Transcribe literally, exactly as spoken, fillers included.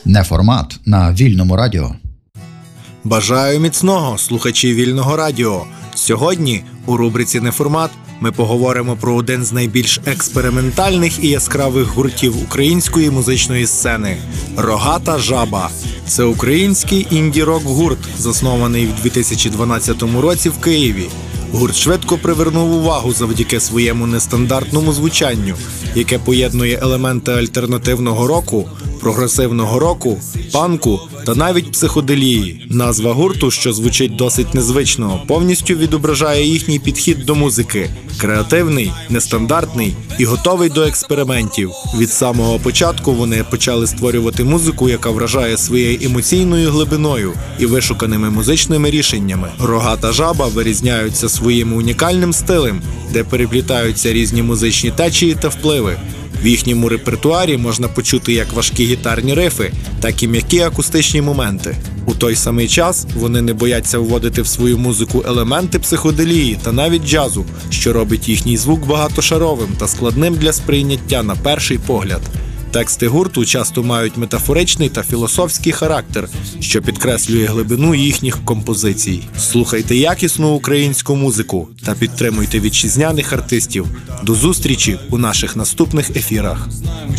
Неформат на Вільному радіо. Бажаю міцного, слухачі Вільного радіо. Сьогодні у рубриці «Неформат» ми поговоримо про один з найбільш експериментальних і яскравих гуртів української музичної сцени – «Рогата жаба». Це український інді-рок-гурт, заснований в дві тисячі дванадцятому році в Києві. Гурт швидко привернув увагу завдяки своєму нестандартному звучанню, яке поєднує елементи альтернативного року, прогресивного року, панку та навіть психоделії. Назва гурту, що звучить досить незвично, повністю відображає їхній підхід до музики – креативний, нестандартний і готовий до експериментів. Від самого початку вони почали створювати музику, яка вражає своєю емоційною глибиною і вишуканими музичними рішеннями. «Рогата жаба» вирізняються своїм унікальним стилем, де переплітаються різні музичні течії та впливи. В їхньому репертуарі можна почути як важкі гітарні рифи, так і м'які акустичні моменти. У той самий час вони не бояться вводити в свою музику елементи психоделії та навіть джазу, що робить їхній звук багатошаровим та складним для сприйняття на перший погляд. Тексти гурту часто мають метафоричний та філософський характер, що підкреслює глибину їхніх композицій. Слухайте якісну українську музику та підтримуйте вітчизняних артистів. До зустрічі у наших наступних ефірах.